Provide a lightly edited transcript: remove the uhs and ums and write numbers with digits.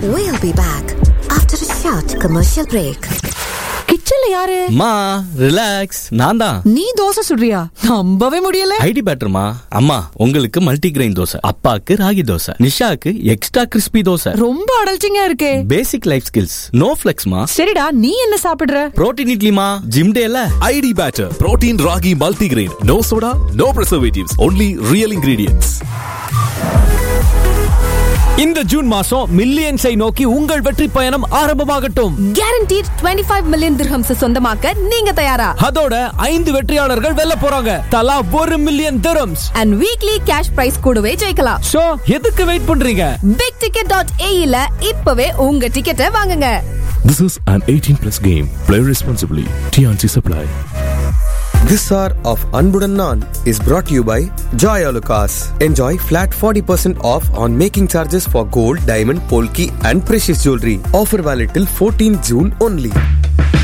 We'll be back after a short commercial break. கிச்சன்ல யாரு? அம்மா ரிலாக்ஸ், நான் தான். நீ தோசை சுடுறியா? நம்பவே முடியல. ஐடி பேட்டர்மா. அம்மா உங்களுக்கு மல்டி கிரெயின் தோசை, அப்பாக்கு ராகி தோசை, நிஷாக்கு எக்ஸ்ட்ரா கிறிஸ்பி தோசை. ரொம்ப அடல்ச்சிங்கா இருக்கே. பேசிக் லைஃப் ஸ்கில்ஸ், நோ ஃபிளெக்ஸ்மா. சரிடா, நீ என்ன சாப்பிடுற? புரோட்டீன் இட்லிமா, ஜிம் டேல. ID batter, protein ragi multi grain, no soda, no preservatives, only real ingredients. இந்த ஜூன் மாசம் மில்லியன்ஸை நோக்கி உங்கள் வெற்றி பயணம் ஆரம்பமாகட்டும். Guaranteed 25 million dirhams சொந்தமாக்க நீங்க தயாரா? அதோட 5 வெற்றியாளர்கள் வெல்ல போறாங்க. தலா 1 million dirhams and weekly cash prize கூடவே ஜெயிக்கலாம். சோ எதுக்கு வெயிட் பண்றீங்க? bigticket.ae ல இப்பவே உங்க டிக்கெட்டை வாங்குங்க. This is an 18+ game. Play responsibly. TNC Supply. This hour of Anbudan Naan is brought to you by Joy Alucas. Enjoy flat 40% off on making charges for gold, diamond, polki and precious jewelry. Offer valid till 14 June only.